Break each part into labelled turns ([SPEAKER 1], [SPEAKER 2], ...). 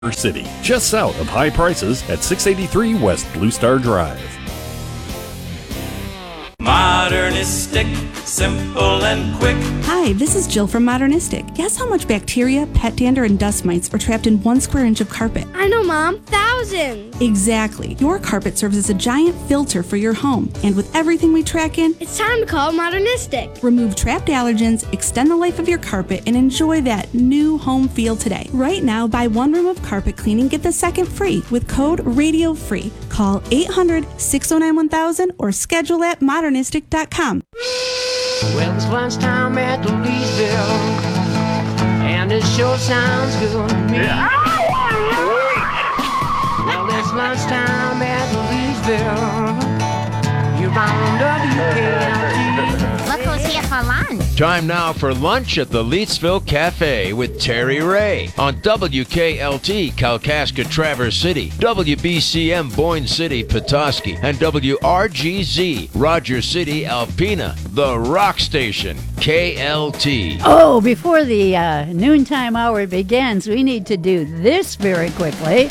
[SPEAKER 1] City, just south of high prices at 683 West Blue Star Drive.
[SPEAKER 2] Modernistic, simple and quick.
[SPEAKER 3] Hi, this is Jill from Modernistic. Guess how much bacteria, pet dander, and dust mites are trapped in 1 square inch of carpet?
[SPEAKER 4] I know, Mom. Thousands.
[SPEAKER 3] Exactly. Your carpet serves as a giant filter for your home. And with everything we track in,
[SPEAKER 4] it's time to call Modernistic.
[SPEAKER 3] Remove trapped allergens, extend the life of your carpet, and enjoy that new home feel today. Right now, buy 1 room of carpet cleaning, get the second free with code RADIOFREE. Call 800-609-1000 or schedule at modernistic.com.
[SPEAKER 5] Well, it's lunchtime at the Leesville, and it sure sounds good to me. Well, it's lunchtime at the Leesville. You're on WKLT.
[SPEAKER 6] Look who's here for lunch.
[SPEAKER 7] Time now for lunch at the Leetsville Cafe with Terry Ray on WKLT Kalkaska Traverse City, WBCM Boyne City Petoskey, and WRGZ Rogers City Alpena, the rock station, KLT.
[SPEAKER 8] Oh, before the noontime hour begins, we need to do this very quickly.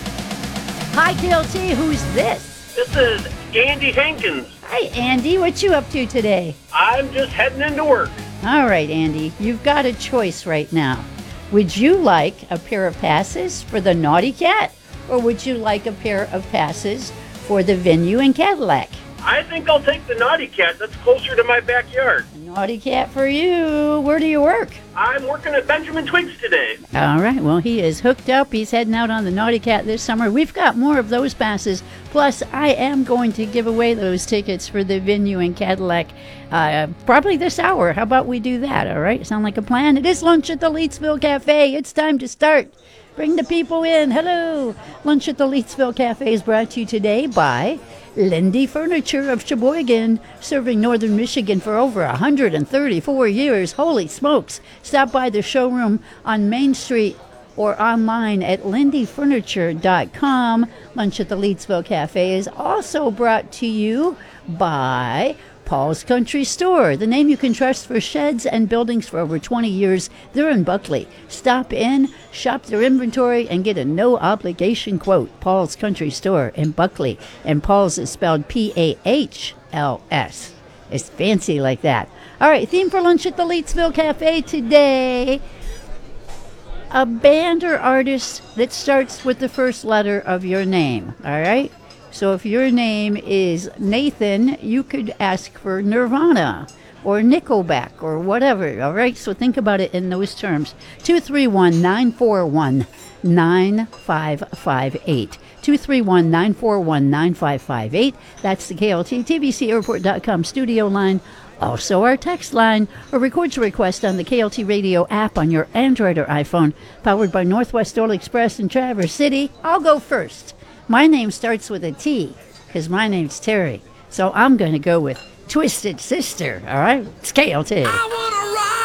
[SPEAKER 8] Hi, KLT, who's this?
[SPEAKER 9] This is Andy Hankins.
[SPEAKER 8] Hi, Andy. What you up to today?
[SPEAKER 9] I'm just heading into work.
[SPEAKER 8] All right, Andy. You've got a choice right now. Would you like a pair of passes for the Naughty Cat, or would you like a pair of passes for the Venue in Cadillac?
[SPEAKER 9] I think I'll take the Naughty Cat. That's closer to my backyard.
[SPEAKER 8] Naughty Cat for you. Where do you work?
[SPEAKER 9] I'm working at Benjamin Twigs today.
[SPEAKER 8] All right. Well, he is hooked up. He's heading out on the Naughty Cat this summer. We've got more of those passes. Plus, I am going to give away those tickets for the Venue in Cadillac probably this hour. How about we do that? All right. Sound like a plan? It is lunch at the Leetsville Cafe. It's time to start. Bring the people in. Hello. Lunch at the Leetsville Cafe is brought to you today by Lindy Furniture of Sheboygan, serving northern Michigan for over 134 years. Holy smokes. Stop by the showroom on Main Street or online at lindyfurniture.com. Lunch at the Leetsville Cafe is also brought to you by Paul's Country Store, the name you can trust for sheds and buildings for over 20 years. They're in Buckley. Stop in, shop their inventory, and get a no-obligation quote. Paul's Country Store in Buckley. And Paul's is spelled P-A-H-L-S. It's fancy like that. All right, theme for lunch at the Leetsville Cafe today. A band or artist that starts with the first letter of your name. All right? So if your name is Nathan, you could ask for Nirvana or Nickelback or whatever. All right, so think about it in those terms. 231-941-9558. 231-941-9558. That's the KLT TVCAirport.com studio line. Also our text line, or record your request on the KLT Radio app on your Android or iPhone, powered by Northwest Oil Express in Traverse City. I'll go first. My name starts with a T, because my name's Terry. So I'm going to go with Twisted Sister, all right? It's KLT.